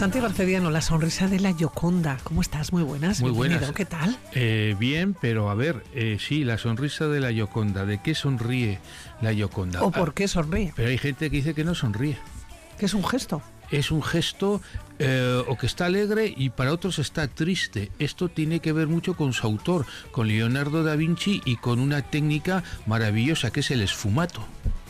Santiago Arcediano, la sonrisa de la Gioconda. ¿Cómo estás? Muy buenas. Muy buenas. Bienvenido. ¿Qué tal? Bien, pero a ver, sí, la sonrisa de la Gioconda. ¿De qué sonríe la Gioconda? ¿O por qué sonríe? Pero hay gente que dice que no sonríe. ¿Qué es un gesto? Es un gesto o que está alegre y para otros está triste. Esto tiene que ver mucho con su autor, con Leonardo da Vinci, y con una técnica maravillosa que es el esfumato.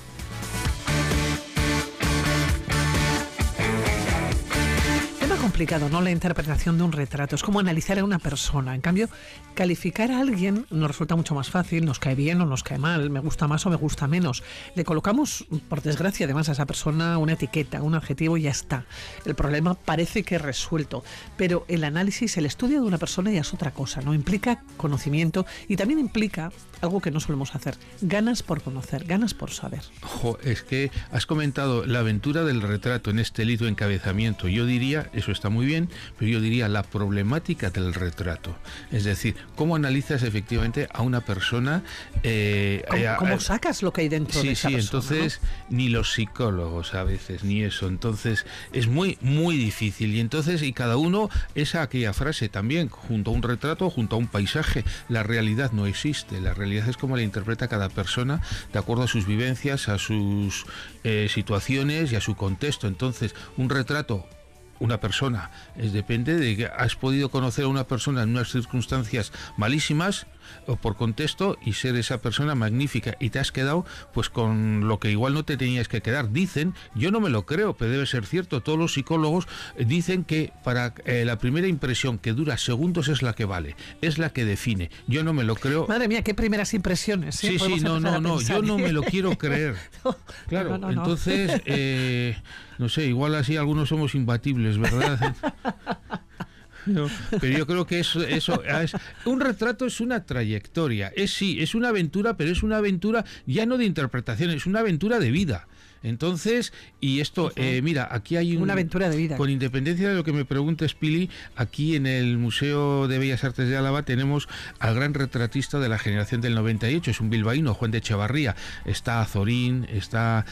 Complicado, ¿no? La interpretación de un retrato es como analizar a una persona. En cambio, calificar a alguien nos resulta mucho más fácil, nos cae bien o nos cae mal, me gusta más o me gusta menos. Le colocamos, por desgracia, además a esa persona una etiqueta, un adjetivo y ya está. El problema parece que es resuelto, pero el análisis, el estudio de una persona ya es otra cosa, ¿no? Implica conocimiento y también implica algo que no solemos hacer, ganas por conocer, ganas por saber. Ojo, es que has comentado la aventura del retrato en este libro encabezamiento. Yo diría, eso está muy bien, pero yo diría la problemática del retrato. Es decir, cómo analizas efectivamente a una persona. ¿Cómo sacas lo que hay dentro de esa persona? Sí, entonces, ¿no? Ni los psicólogos a veces, ni eso. Entonces, es muy, muy difícil. Y entonces, y cada uno es aquella frase también, junto a un retrato, junto a un paisaje. La realidad no existe. La realidad es como la interpreta cada persona de acuerdo a sus vivencias, a sus situaciones y a su contexto. Entonces, un retrato, una persona, depende de que has podido conocer a una persona en unas circunstancias malísimas o por contexto y ser esa persona magnífica y te has quedado pues con lo que igual no te tenías que quedar. Dicen, yo no me lo creo, pero debe ser cierto, todos los psicólogos dicen que para la primera impresión, que dura segundos, es la que vale, es la que define. Yo no me lo creo. Madre mía, qué primeras impresiones. Sí, no, yo no me lo quiero creer. Claro, no. Entonces, no sé, igual así algunos somos imbatibles, ¿verdad? Pero yo creo que eso es, un retrato es una trayectoria, es una aventura, pero es una aventura ya no de interpretación, es una aventura de vida. Entonces, y esto, mira, aquí hay una aventura de vida. Con independencia de lo que me preguntes, Pili, aquí en el Museo de Bellas Artes de Álava tenemos al gran retratista de la generación del 98, es un bilbaíno, Juan de Echevarría. Está Azorín, está,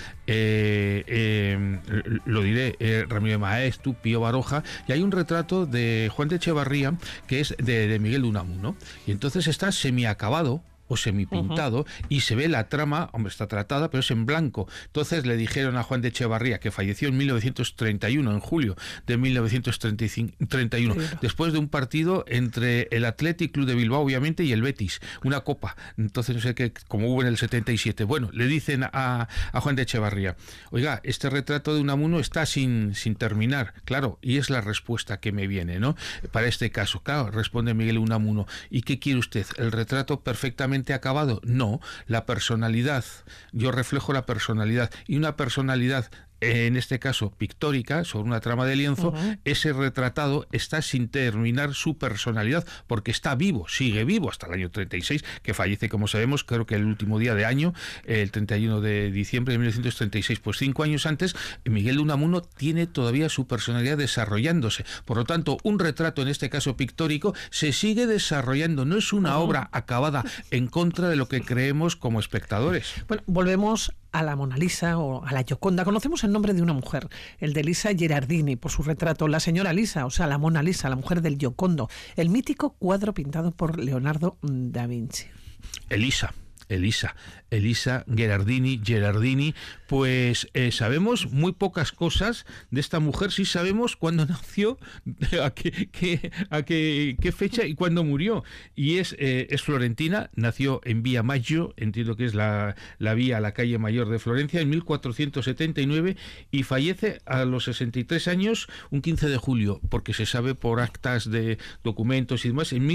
lo diré, Ramiro de Maeztu, Pío Baroja, y hay un retrato de Juan de Echevarría que es de Miguel de Unamuno, y entonces está semiacabado o semipintado, y se ve la trama, hombre, está tratada, pero es en blanco. Entonces le dijeron a Juan de Echevarría, que falleció en 1931, en julio de 1931, después de un partido entre el Athletic Club de Bilbao, obviamente, y el Betis, una copa. Entonces, no sé qué, como hubo en el 77. Bueno, le dicen a Juan de Echevarría, oiga, este retrato de Unamuno está sin terminar. Claro, y es la respuesta que me viene, ¿no? Para este caso, claro, responde Miguel Unamuno, ¿y qué quiere usted? ¿El retrato perfectamente acabado? No, la personalidad, yo reflejo la personalidad, y una personalidad, en este caso pictórica, sobre una trama de lienzo, ese retratado está sin terminar su personalidad, porque está vivo, sigue vivo hasta el año 36, que fallece, como sabemos, creo que el último día de año, el 31 de diciembre de 1936, pues 5 años antes, Miguel de Unamuno tiene todavía su personalidad desarrollándose. Por lo tanto, un retrato, en este caso pictórico, se sigue desarrollando, no es una obra acabada, en contra de lo que creemos como espectadores. Bueno, volvemos a la Mona Lisa o a la Gioconda. Conocemos el nombre de una mujer, el de Lisa Gherardini, por su retrato, la señora Lisa, o sea, la Mona Lisa, la mujer del Giocondo, el mítico cuadro pintado por Leonardo da Vinci. Elisa Gherardini, pues sabemos muy pocas cosas de esta mujer. Sí sabemos cuándo nació, a qué fecha y cuándo murió. Y es florentina, nació en Vía Maggio, entiendo que es la vía, la calle mayor de Florencia, en 1479, y fallece a los 63 años, un 15 de julio, porque se sabe por actas de documentos y demás, en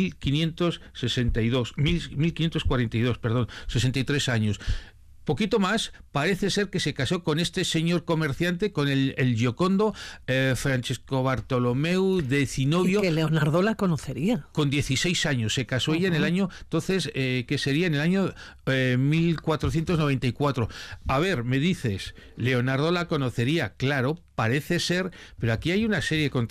1542, 63 años. Poquito más, parece ser que se casó con este señor comerciante, con el Giocondo, Francesco Bartolomeu de Zinovio. Y que Leonardo la conocería. Con 16 años, se casó ella en el año, entonces, que sería en el año 1494. A ver, me dices, Leonardo la conocería, claro, parece ser, pero aquí hay una serie de